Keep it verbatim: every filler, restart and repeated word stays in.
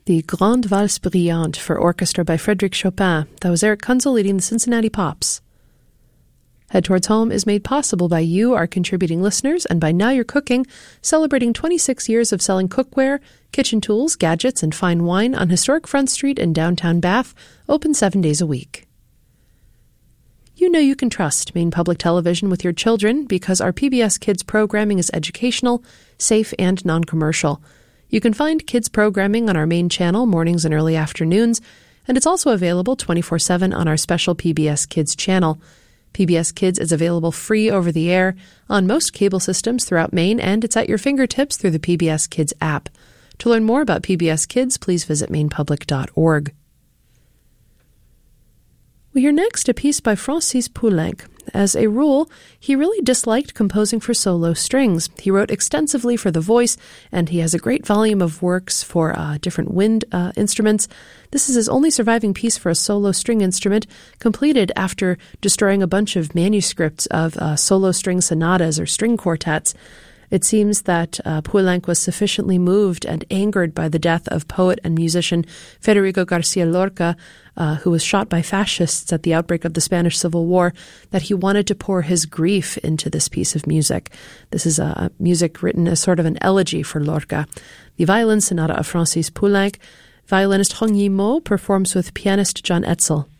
The Grande Valse Brillante for orchestra by Frédéric Chopin. That was Eric Kunzel leading the Cincinnati Pops. Head Towards Home is made possible by you, our contributing listeners, and by Now You're Cooking, celebrating twenty-six years of selling cookware, kitchen tools, gadgets, and fine wine on historic Front Street in downtown Bath, open seven days a week. You know you can trust Maine Public Television with your children because our P B S Kids programming is educational, safe, and non-commercial. You can find kids programming on our main channel mornings and early afternoons, and it's also available twenty-four seven on our special P B S Kids channel. P B S Kids is available free over the air on most cable systems throughout Maine, and it's at your fingertips through the P B S Kids app. To learn more about P B S Kids, please visit maine public dot org. We hear next a piece by Francis Poulenc. As a rule, he really disliked composing for solo strings. He wrote extensively for the voice, and he has a great volume of works for uh, different wind uh, instruments. This is his only surviving piece for a solo string instrument, completed after destroying a bunch of manuscripts of uh, solo string sonatas or string quartets. It seems that uh, Poulenc was sufficiently moved and angered by the death of poet and musician Federico Garcia Lorca, uh, who was shot by fascists at the outbreak of the Spanish Civil War, that he wanted to pour his grief into this piece of music. This is a music written as sort of an elegy for Lorca. The Violin Sonata of Francis Poulenc. Violinist Hong Yimou performs with pianist John Etzel.